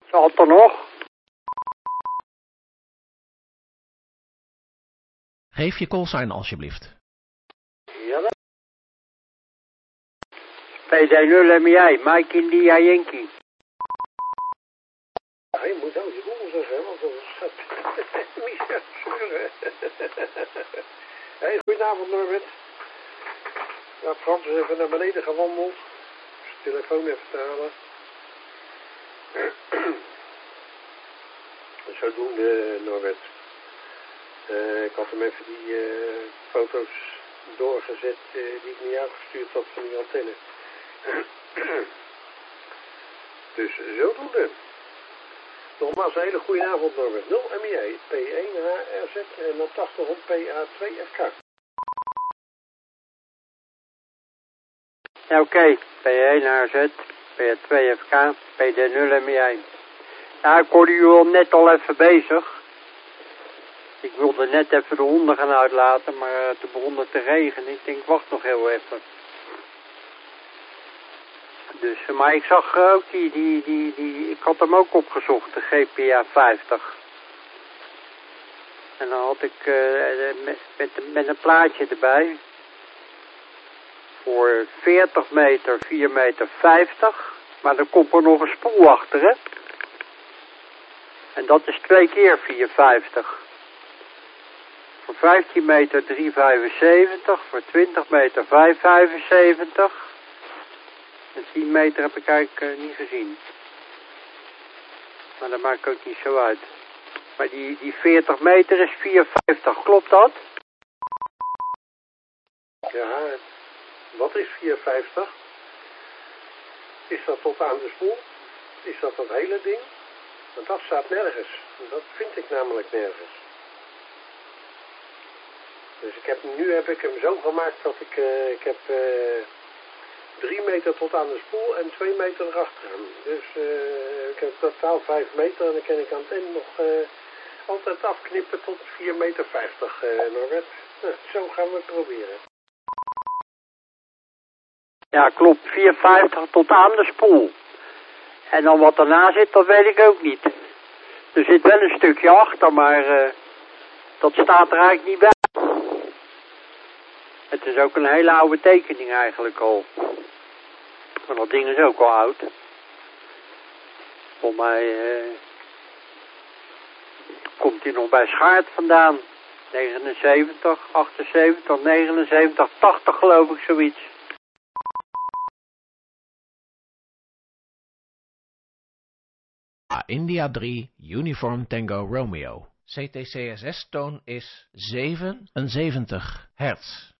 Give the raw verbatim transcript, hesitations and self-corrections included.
Zal het er nog? Geef je callsign alsjeblieft. Ja, dat. P D nul M I, Mike India Yankee. Ja, je moet nou die rol zeggen, want anders gaat Micha scheuren. Hey, goedenavond Norbert. Ja, Frans is even naar beneden gewandeld. Zijn telefoon even te halen. Zodoende Norbert. Uh, ik had hem even die uh, foto's doorgezet uh, die ik naar jou gestuurd had van die antenne. Dus zodoende. Nogmaals een hele goede avond Norbert. nul M I P één H R Z en dan tachtig rond P A twee F K. Ja, oké. Okay. P één H R Z, P A twee F K, P D nul M I. Ja, ik hoorde u al net al even bezig. Ik wilde net even de honden gaan uitlaten, maar uh, toen begon het te regenen. Ik denk, wacht nog heel even. Dus, uh, maar ik zag uh, ook die, die, die, die, ik had hem ook opgezocht, de G P A vijftig. En dan had ik uh, met, met, met een plaatje erbij. Voor veertig meter, vier meter vijftig. Maar dan komt er nog een spoel achter, hè. En dat is twee keer vier vijftig. Voor vijftien meter drie vijfenzeventig, voor twintig meter vijf vijfenzeventig. En tien meter heb ik eigenlijk uh, niet gezien. Maar dat maakt ook niet zo uit. Maar die, die veertig meter is vier vijftig, klopt dat? Ja, wat is vier vijftig? Is dat tot aan de spoel? Is dat dat hele ding? Want dat staat nergens. Dat vind ik namelijk nergens. Dus ik heb, nu heb ik hem zo gemaakt dat ik, uh, ik heb uh, drie meter tot aan de spoel en twee meter erachter. Dus uh, ik heb totaal vijf meter en dan kan ik aan het eind nog uh, altijd afknippen tot vier meter vijftig, uh, Norbert. Nou, zo gaan we het proberen. Ja, klopt. vier vijftig tot aan de spoel. En dan wat daarna zit, dat weet ik ook niet. Er zit wel een stukje achter, maar uh, dat staat er eigenlijk niet bij. Het is ook een hele oude tekening eigenlijk al. Maar dat ding is ook al oud. Volgens mij uh, komt hij nog bij Schaart vandaan. negenenzeventig, achtenzeventig, negenenzeventig, tachtig geloof ik, zoiets. India drie, Uniform Tango Romeo. C T C S S-toon is zevenenzeventig hertz.